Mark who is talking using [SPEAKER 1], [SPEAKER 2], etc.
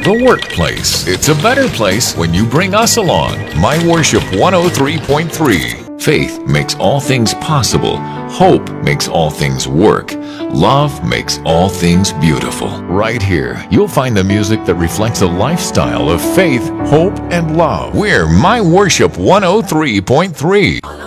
[SPEAKER 1] the workplace. It's a better place when you bring us along. My Worship 103.3. Faith makes all things possible. Hope makes all things work. Love makes all things beautiful. Right here, you'll find the music that reflects a lifestyle of faith, hope, and love. We're My Worship 103.3.